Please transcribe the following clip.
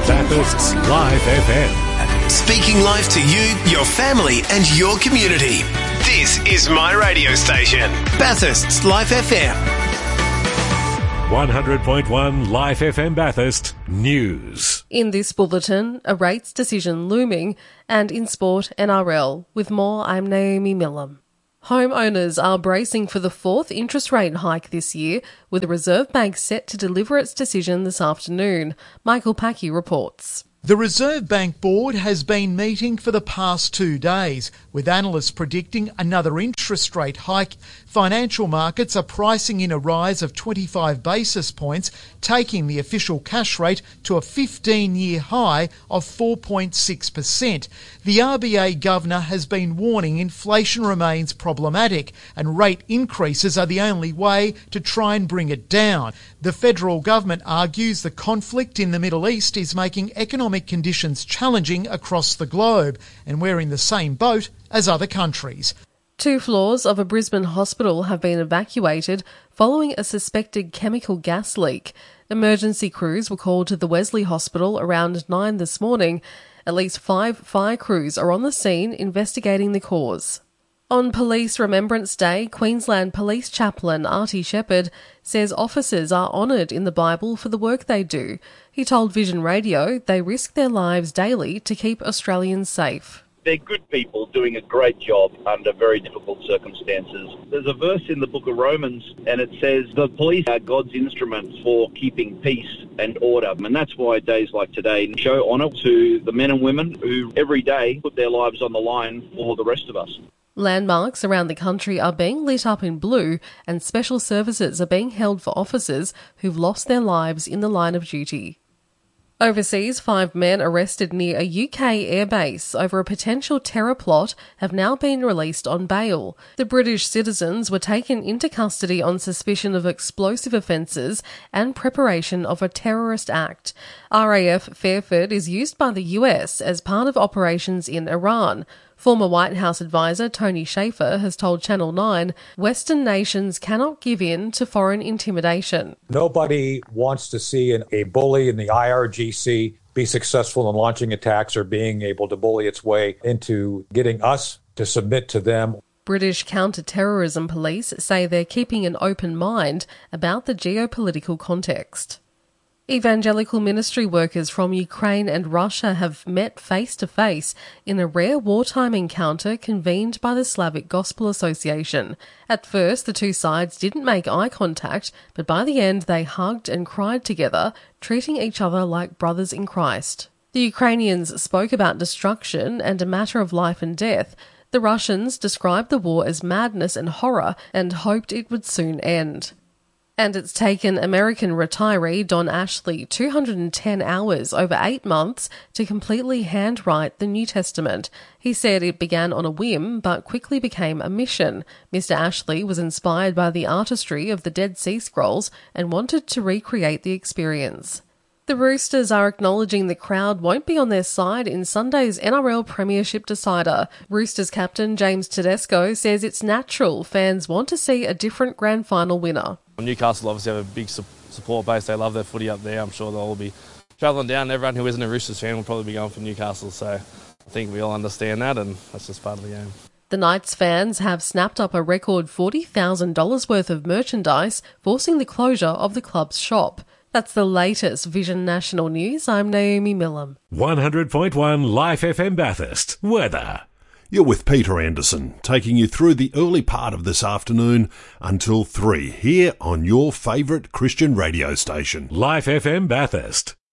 Bathurst's Live FM. Speaking life to you, your family and your community. This is my radio station, Bathurst's Live FM. 100.1 Live FM Bathurst News. In this bulletin, a rates decision looming, and in sport, NRL. With more, I'm Naomi Millam. Homeowners are bracing for the fourth interest rate hike this year, with the Reserve Bank set to deliver its decision this afternoon. Michael Packy reports. The Reserve Bank Board has been meeting for the past 2 days, with analysts predicting another interest rate hike. Financial markets are pricing in a rise of 25 basis points, taking the official cash rate to a 15-year high of 4.6%. The RBA governor has been warning inflation remains problematic and rate increases are the only way to try and bring it down. The federal government argues the conflict in the Middle East is making economic conditions challenging across the globe, and we're in the same boat as other countries. 2 floors of a Brisbane hospital have been evacuated following a suspected chemical gas leak. Emergency crews were called to the Wesley Hospital around 9 this morning. At least 5 fire crews are on the scene investigating the cause. On Police Remembrance Day, Queensland Police Chaplain Artie Shepherd says officers are honoured in the Bible for the work they do. He told Vision Radio they risk their lives daily to keep Australians safe. They're good people doing a great job under very difficult circumstances. There's a verse in the book of Romans and it says the police are God's instruments for keeping peace and order. And that's why days like today show honour to the men and women who every day put their lives on the line for the rest of us. Landmarks around the country are being lit up in blue and special services are being held for officers who've lost their lives in the line of duty. Overseas, 5 men arrested near a UK airbase over a potential terror plot have now been released on bail. The British citizens were taken into custody on suspicion of explosive offences and preparation of a terrorist act. RAF Fairford is used by the US as part of operations in Iran. Former White House advisor Tony Shaffer has told Channel 9 Western nations cannot give in to foreign intimidation. Nobody wants to see a bully in the IRGC be successful in launching attacks or being able to bully its way into getting us to submit to them. British counter-terrorism police say they're keeping an open mind about the geopolitical context. Evangelical ministry workers from Ukraine and Russia have met face-to-face in a rare wartime encounter convened by the Slavic Gospel Association. At first, the two sides didn't make eye contact, but by the end they hugged and cried together, treating each other like brothers in Christ. The Ukrainians spoke about destruction and a matter of life and death. The Russians described the war as madness and horror and hoped it would soon end. And it's taken American retiree Don Ashley 210 hours over 8 months to completely handwrite the New Testament. He said it began on a whim but quickly became a mission. Mr. Ashley was inspired by the artistry of the Dead Sea Scrolls and wanted to recreate the experience. The Roosters are acknowledging the crowd won't be on their side in Sunday's NRL Premiership decider. Roosters captain James Tedesco says it's natural fans want to see a different grand final winner. Newcastle obviously have a big support base. They love their footy up there. I'm sure they'll all be travelling down. Everyone who isn't a Roosters fan will probably be going for Newcastle. So I think we all understand that and that's just part of the game. The Knights fans have snapped up a record $40,000 worth of merchandise, forcing the closure of the club's shop. That's the latest Vision National News. I'm Naomi Millam. 100.1 Life FM Bathurst. Weather. You're with Peter Anderson, taking you through the early part of this afternoon until 3 here on your favourite Christian radio station. Life FM Bathurst.